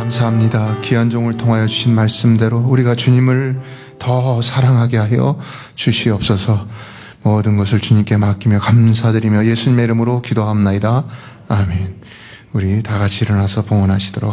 감사합니다. 귀한 종을 통하여 주신 말씀대로 우리가 주님을 더 사랑하게 하여 주시옵소서. 모든 것을 주님께 맡기며 감사드리며 예수님의 이름으로 기도합나이다. 아멘. 우리 다 같이 일어나서 봉헌하시도록